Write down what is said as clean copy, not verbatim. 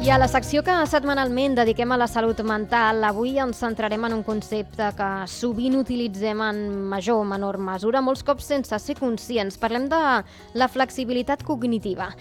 I a la secció que setmanalment dediquem a la salut mental, avui ens centrarem en un concepte que sovint utilitzem en major o menor mesura, molts cops sense ser conscients. Parlem de la flexibilitat cognitiva.